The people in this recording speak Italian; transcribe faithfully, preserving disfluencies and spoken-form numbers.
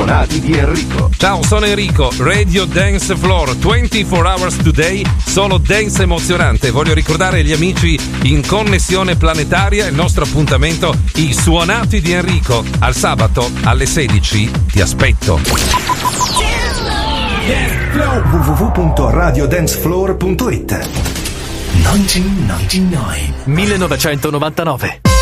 suonati di Enrico. Ciao, sono Enrico, Radio Dance Floor, ventiquattro hours today, solo dance emozionante. Voglio ricordare gli amici in connessione planetaria il nostro appuntamento, i suonati di Enrico. Al sabato alle sedici ti aspetto. w w w punto radio dance floor punto it. millenovecentonovantanove